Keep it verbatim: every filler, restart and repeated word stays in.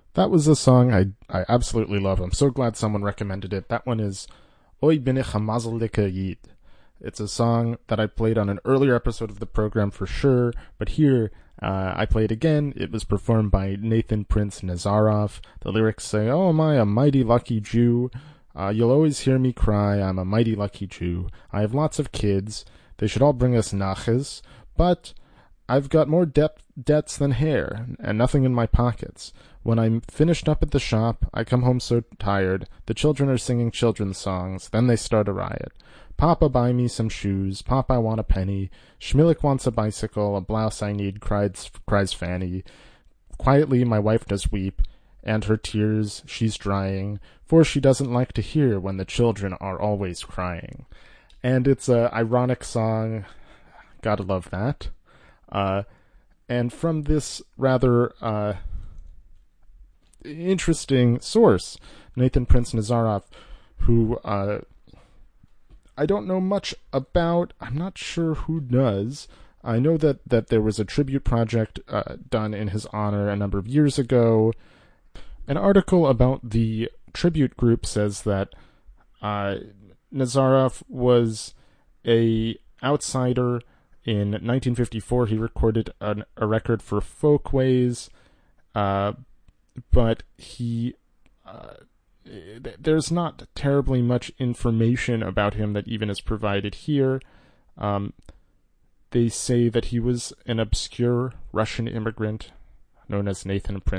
That was a song I I absolutely love. I'm so glad someone recommended it. That one is Oy bin ich a mazeldicke Yid. It's a song that I played on an earlier episode of the program for sure, but here uh, I play it again. It was performed by Nathan Prince Nazarov. The lyrics say, "Oh, am I a mighty lucky Jew? Uh, you'll always hear me cry, I'm a mighty lucky Jew. I have lots of kids. They should all bring us naches, but I've got more de- debts than hair, and nothing in my pockets. When I'm finished up at the shop, I come home so tired. The children are singing children's songs. Then they start a riot. Papa, buy me some shoes. Pop, I want a penny. Schmillick wants a bicycle. A blouse I need, cries, cries Fanny. Quietly my wife does weep, and her tears she's drying, for she doesn't like to hear when the children are always crying." And it's a ironic song. Gotta love that. Uh, and from this rather uh, interesting source, Nathan Prince Nazarov, who uh, I don't know much about. I'm not sure who does. I know that, that there was a tribute project uh, done in his honor a number of years ago. An article about the tribute group says that uh, Nazarov was a outsider. In nineteen fifty-four, he recorded an, a record for Folkways, uh, but he uh, there's not terribly much information about him that even is provided here. Um, they say that he was an obscure Russian immigrant known as Nathan Prince